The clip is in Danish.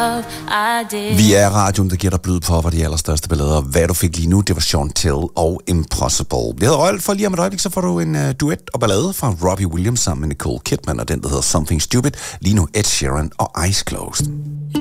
Vi er radioen, der giver dig blød på, hvad de allerstørste ballader. Hvad du fik lige nu, det var Chantel og Impossible. Det hedder Røgl, for lige om et øjeblik, så får du en duet og ballade fra Robbie Williams sammen med Nicole Kidman, og den, der hedder Something Stupid. Lige nu Ed Sheeran og Eyes Closed.